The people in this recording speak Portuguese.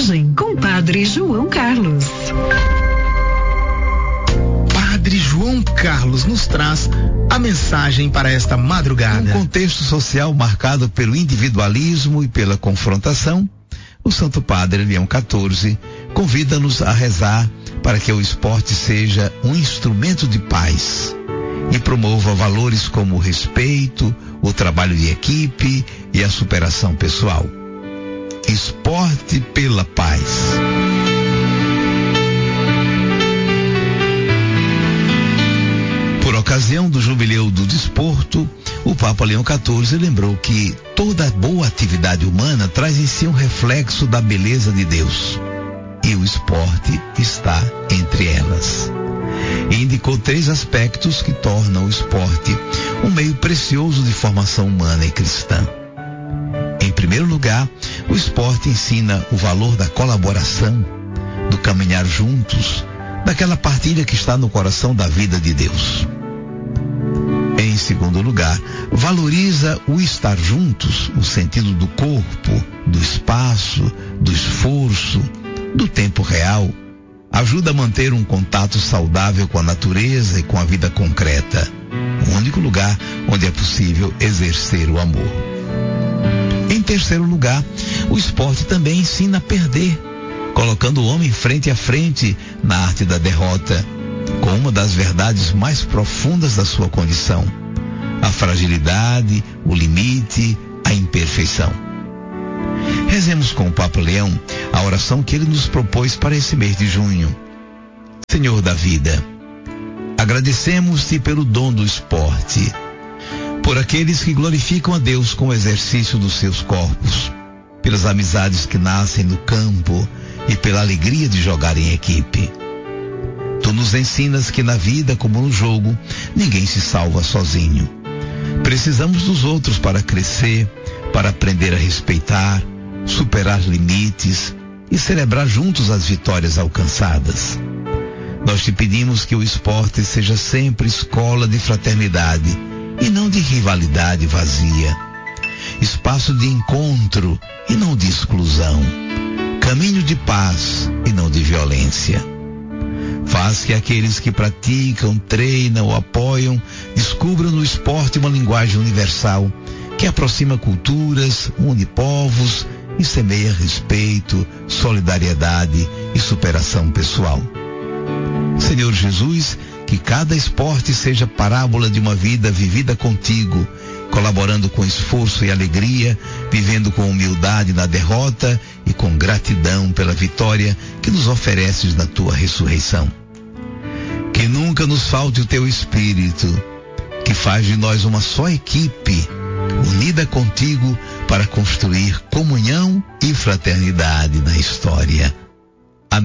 mensagem com Padre João Carlos. Padre João Carlos nos traz a mensagem para esta madrugada. Um contexto social marcado pelo individualismo e pela confrontação, o Santo Padre Leão XIV convida-nos a rezar para que o esporte seja um instrumento de paz e promova valores como o respeito, o trabalho de equipe e a superação pessoal. Esporte pela paz. Por ocasião do Jubileu do Desporto, o Papa Leão XIV lembrou que toda boa atividade humana traz em si um reflexo da beleza de Deus. E o esporte está entre elas. E indicou 3 aspectos que tornam o esporte um meio precioso de formação humana e cristã. Em primeiro lugar, o esporte ensina o valor da colaboração, do caminhar juntos, daquela partilha que está no coração da vida de Deus. Em segundo lugar, valoriza o estar juntos, o sentido do corpo, do espaço, do esforço, do tempo real. Ajuda a manter um contato saudável com a natureza e com a vida concreta. O único lugar onde é possível exercer o amor. Em terceiro lugar, o esporte também ensina a perder, colocando o homem frente a frente na arte da derrota, com uma das verdades mais profundas da sua condição: a fragilidade, o limite, a imperfeição. Rezemos com o Papa Leão a oração que ele nos propôs para esse mês de junho. Senhor da vida, agradecemos-te pelo dom do esporte, por aqueles que glorificam a Deus com o exercício dos seus corpos, pelas amizades que nascem no campo e pela alegria de jogar em equipe. Tu nos ensinas que na vida, como no jogo, ninguém se salva sozinho. Precisamos dos outros para crescer, para aprender a respeitar, superar limites e celebrar juntos as vitórias alcançadas. Nós te pedimos que o esporte seja sempre escola de fraternidade e não de rivalidade vazia, espaço de encontro e não de exclusão, caminho de paz e não de violência. Faz que aqueles que praticam, treinam ou apoiam descubram no esporte uma linguagem universal que aproxima culturas, une povos e semeia respeito, solidariedade e superação pessoal. Senhor Jesus, que cada esporte seja parábola de uma vida vivida contigo, colaborando com esforço e alegria, vivendo com humildade na derrota e com gratidão pela vitória que nos ofereces na tua ressurreição. Que nunca nos falte o teu Espírito, que faz de nós uma só equipe, unida contigo para construir comunhão e fraternidade na história.